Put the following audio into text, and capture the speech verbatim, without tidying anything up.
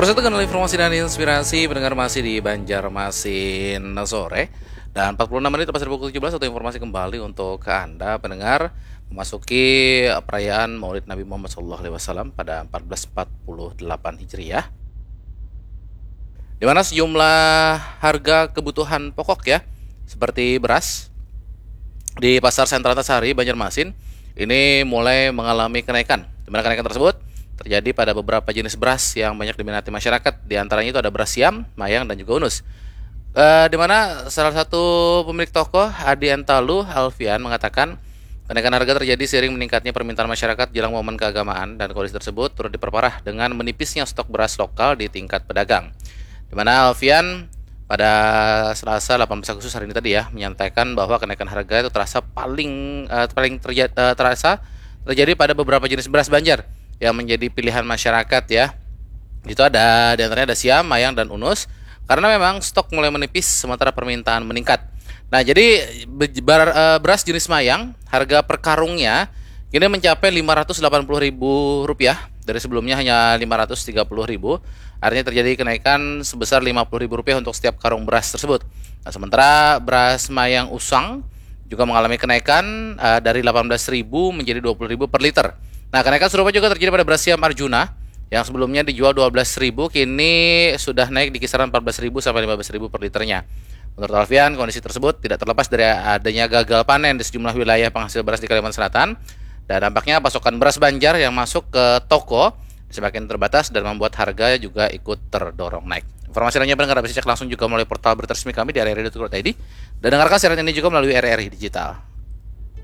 Persatu kanal informasi dan inspirasi pendengar masih di Banjarmasin sore dan empat puluh enam menit tepat pukul tujuh belas. Satu informasi kembali untuk Anda pendengar memasuki perayaan Maulid Nabi Muhammad shallallahu alaihi wasallam pada seribu empat ratus empat puluh delapan Hijriah, di mana sejumlah harga kebutuhan pokok ya seperti beras di Pasar Sentral Antasari Banjarmasin ini mulai mengalami kenaikan. Di mana kenaikan tersebut terjadi pada beberapa jenis beras yang banyak diminati masyarakat. Di antaranya itu ada beras siam, mayang, dan juga unus. E, di mana salah satu pemilik toko, Adi Entalu Alfian, mengatakan kenaikan harga terjadi seiring meningkatnya permintaan masyarakat jelang momen keagamaan, dan kondisi tersebut turut diperparah dengan menipisnya stok beras lokal di tingkat pedagang. Di mana Alfian pada Selasa delapan belas Agustus hari ini tadi ya menyampaikan bahwa kenaikan harga itu terasa paling uh, paling terja- uh, terasa terjadi pada beberapa jenis beras Banjar yang menjadi pilihan masyarakat ya. Itu ada di antaranya ada siam, mayang, dan unus, karena memang stok mulai menipis sementara permintaan meningkat. Nah, jadi beras jenis mayang harga per karungnya kini mencapai lima ratus delapan puluh ribu rupiah dari sebelumnya hanya lima ratus tiga puluh ribu. Artinya terjadi kenaikan sebesar lima puluh ribu rupiah untuk setiap karung beras tersebut. Nah, sementara beras mayang usang juga mengalami kenaikan uh, dari delapan belas ribu menjadi dua puluh ribu per liter. Nah, kenaikan serupa juga terjadi pada beras siam Arjuna yang sebelumnya dijual dua belas ribu, kini sudah naik di kisaran empat belas ribu sampai lima belas ribu per liternya. Menurut Alfian, kondisi tersebut tidak terlepas dari adanya gagal panen di sejumlah wilayah penghasil beras di Kalimantan Selatan, dan dampaknya pasokan beras Banjar yang masuk ke toko semakin terbatas dan membuat harga juga ikut terdorong naik. Informasi lainnya pendengar bisa cek langsung juga melalui portal berita resmi kami di r r i titik co titik i d dan dengarkan siaran ini juga melalui R R I Digital.